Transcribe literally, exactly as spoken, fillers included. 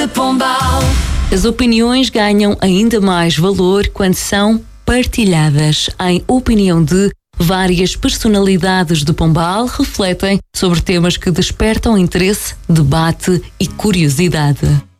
de Pombal. As opiniões ganham ainda mais valor quando são partilhadas. Em opinião de várias personalidades de Pombal, refletem sobre temas que despertam interesse, debate e curiosidade.